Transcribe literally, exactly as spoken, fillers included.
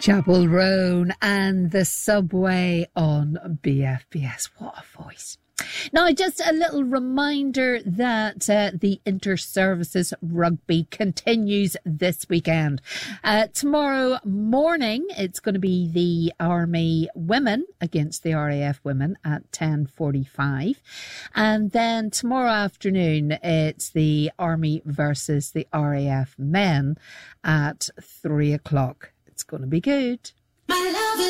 Chapel Roan and the Subway on B F B S. What a voice. Now, just a little reminder that uh, the Inter-Services Rugby continues this weekend. Uh, tomorrow morning, it's going to be the Army women against the R A F women at ten forty-five. And then tomorrow afternoon, it's the Army versus the R A F men at three o'clock. It's going to be good. My love.